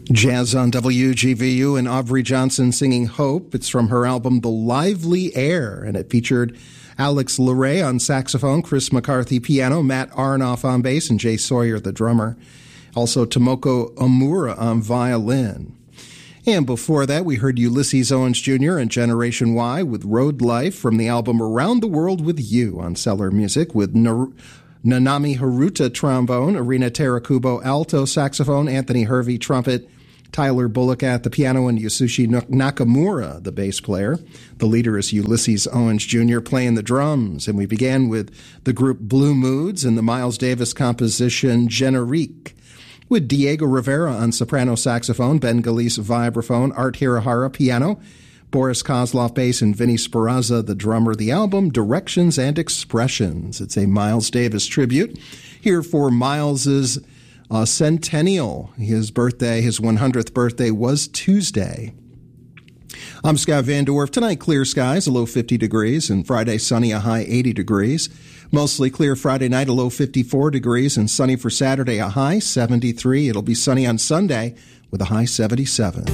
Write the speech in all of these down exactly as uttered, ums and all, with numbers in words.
Jazz on W G V U and Aubrey Johnson singing Hope. It's from her album The Lively Air, and it featured Alex Leray on saxophone, Chris McCarthy piano, Matt Aronoff on bass, and Jay Sawyer the drummer. Also Tomoko Omura on violin. And before that, we heard Ulysses Owens Junior and Generation Y with Road Life from the album Around the World with You on Cellar Music with Nar- Nanami Haruta trombone, Irina Terakubo alto saxophone, Anthony Hervey trumpet, Tyler Bullock at the piano, and Yasushi Nakamura, the bass player. The leader is Ulysses Owens Junior playing the drums. And we began with the group Blue Moods and the Miles Davis composition Generique, with Diego Rivera on soprano saxophone, Ben Galice vibraphone, Art Hirahara piano, Boris Kozlov bass, and Vinny Speranza the drummer. The album Directions and Expressions. It's a Miles Davis tribute. Here for Miles's uh, centennial. His birthday, his one hundredth birthday was Tuesday. I'm Scott Van Dorf. Tonight, clear skies, a low fifty degrees, and Friday, sunny, a high eighty degrees. Mostly clear Friday night, a low fifty-four degrees, and sunny for Saturday, a high seventy-three. It'll be sunny on Sunday with a high seventy-seven.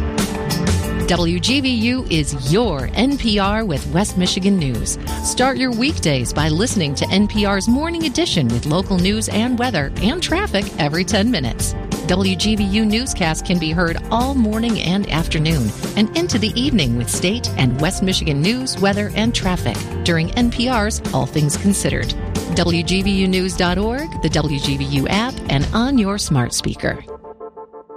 W G V U is your N P R with West Michigan News. Start your weekdays by listening to N P R's Morning Edition with local news and weather and traffic every ten minutes. W G V U newscasts can be heard all morning and afternoon and into the evening with state and West Michigan news, weather, and traffic during N P R's All Things Considered. W G V U news dot org, the W G V U app, and on your smart speaker.